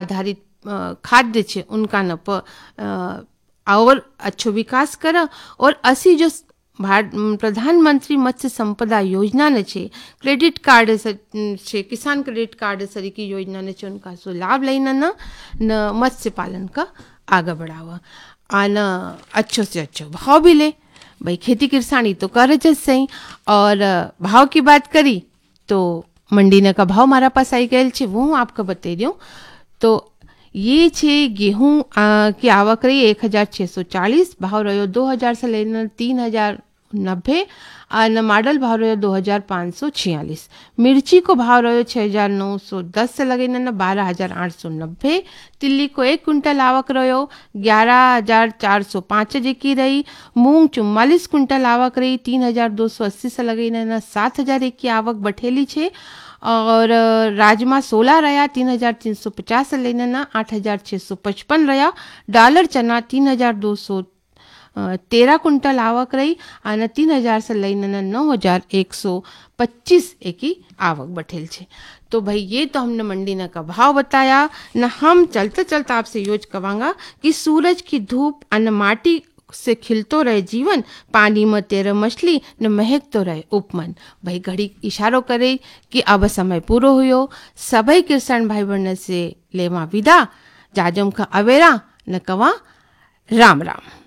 आधारित खाद्य छे उनका न और अच्छो विकास करा। और असी जो प्रधानमंत्री मत्स्य संपदा योजना ने छे, क्रेडिट कार्ड छे, किसान क्रेडिट कार्ड सरी की योजना ने छे, उनका सो लाभ लेना न मत्स्य पालन का आगे बढ़ावा आना अच्छो से अच्छो भाव भी ले। भाई खेती किसानी तो कर ज सही। और भाव की बात करी तो मंडी ने का भाव मारा पास आई गए छे, वो आपको बता दूं। तो ये छे गेहूं की आवक रही 1640, भाव रहो 2000 से लेकर 3090 और मॉडल भाव रहो 2546। मिर्ची को भाव रहो 6910 से लगे 12890। तिल्ली को 1 कुंटल आवक रहो 11405 की रही। मूंग 44 कुंटल आवक रही 3280 से लगे 7000 की आवक बठेली छे। और राजमा 16 रहा 3350 से लेना 8655 रहा। डॉलर चना 3213 कुंटल आवक रही और 3000 से लेना 9125 की आवक बठेल छे। तो भाई ये तो हमने मंडी न का भाव बताया न। हम चलते चलते आपसे योज कवांगा कि सूरज की धूप और माटी से खिलतो रहे जीवन, पानी में तेरे मछली न महकतो रहे उपमन। भाई घड़ी इशारो करे कि अब समय पूरो हुयो। सभी किसान भाई बहन से लेवा विदा, जाजम का अवेरा न कवा राम राम।